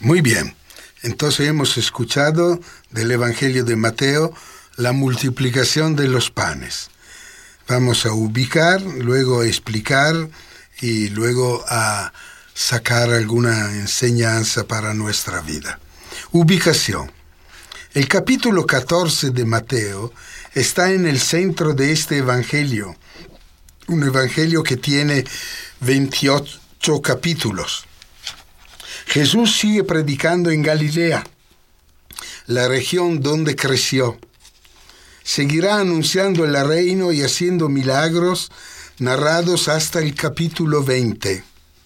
Muy bien, entonces hemos escuchado del Evangelio de Mateo la multiplicación de los panes. Vamos a ubicar, luego a explicar y luego a sacar alguna enseñanza para nuestra vida. Ubicación. El capítulo 14 de Mateo está en el centro de este evangelio, un evangelio que tiene 28 capítulos. Jesús sigue predicando en Galilea, la región donde creció. Seguirá anunciando el reino y haciendo milagros narrados hasta el capítulo 20.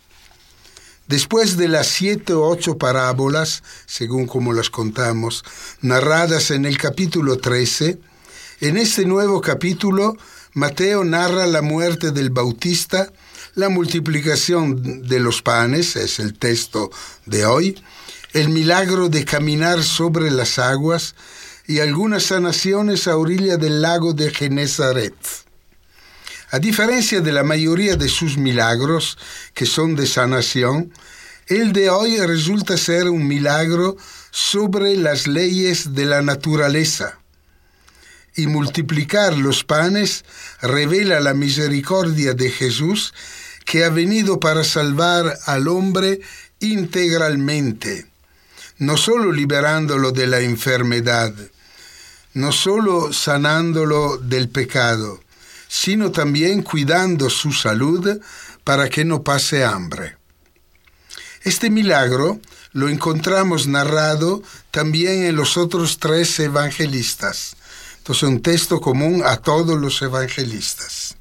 Después de las 7 o 8 parábolas, según como las contamos, narradas en el capítulo 13, en este nuevo capítulo, Mateo narra la muerte del Bautista, la multiplicación de los panes, es el texto de hoy, el milagro de caminar sobre las aguas y algunas sanaciones a orilla del lago de Genesaret. A diferencia de la mayoría de sus milagros, que son de sanación, el de hoy resulta ser un milagro sobre las leyes de la naturaleza. Y multiplicar los panes revela la misericordia de Jesús, que ha venido para salvar al hombre integralmente, no solo liberándolo de la enfermedad, no solo sanándolo del pecado, sino también cuidando su salud para que no pase hambre. Este milagro lo encontramos narrado también en los otros 3 evangelistas. Entonces, un texto común a todos los evangelistas.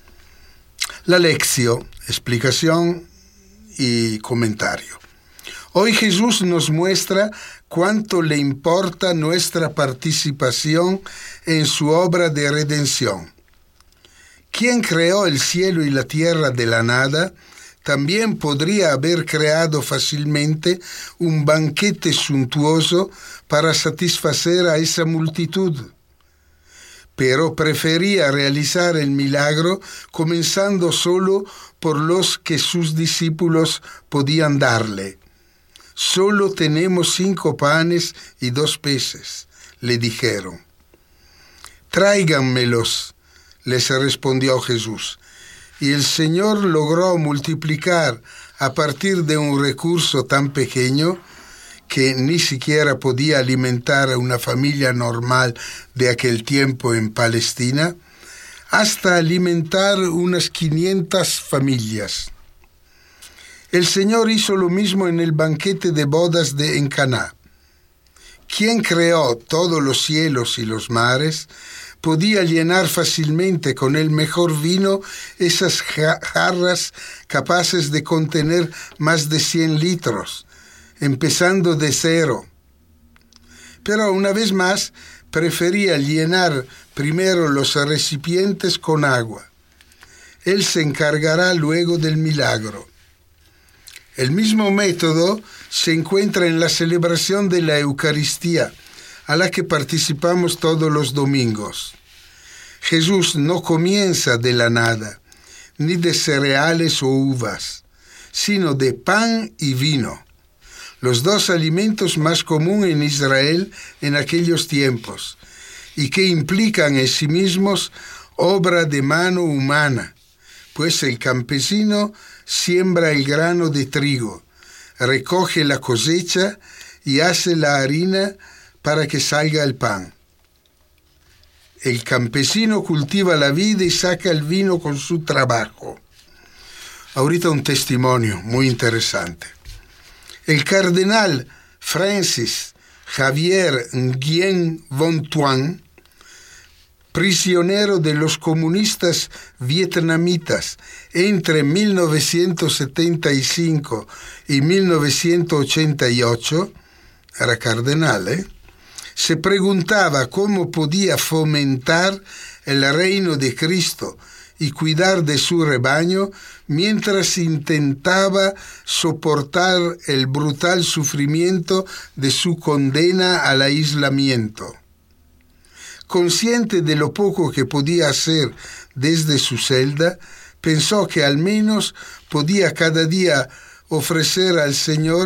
La lección, explicación y comentario. Hoy Jesús nos muestra cuánto le importa nuestra participación en su obra de redención. Quien creó el cielo y la tierra de la nada, también podría haber creado fácilmente un banquete suntuoso para satisfacer a esa multitud. Pero prefería realizar el milagro comenzando solo por los que sus discípulos podían darle. Solo tenemos 5 panes y 2 peces, le dijeron. Tráiganmelos, les respondió Jesús. Y el Señor logró multiplicar a partir de un recurso tan pequeño que ni siquiera podía alimentar a una familia normal de aquel tiempo en Palestina, hasta alimentar unas 500 familias. El Señor hizo lo mismo en el banquete de bodas en Caná. Quien creó todos los cielos y los mares podía llenar fácilmente con el mejor vino esas jarras capaces de contener más de 100 litros, empezando de 0. Pero una vez más, prefería llenar primero los recipientes con agua. Él se encargará luego del milagro. El mismo método se encuentra en la celebración de la Eucaristía, a la que participamos todos los domingos. Jesús no comienza de la nada, ni de cereales o uvas, sino de pan y vino, los 2 alimentos más comunes en Israel en aquellos tiempos, y que implican en sí mismos obra de mano humana, pues el campesino siembra el grano de trigo, recoge la cosecha y hace la harina para que salga el pan. El campesino cultiva la vid y saca el vino con su trabajo. Ahorita un testimonio muy interesante. El cardenal Francis Xavier Nguyen Van Thuan, prisionero de los comunistas vietnamitas entre 1975 y 1988, era cardenal, se preguntaba cómo podía fomentar el reino de Cristo y cuidar de su rebaño mientras intentaba soportar el brutal sufrimiento de su condena al aislamiento. Consciente de lo poco que podía hacer desde su celda, pensó que al menos podía cada día ofrecer al Señor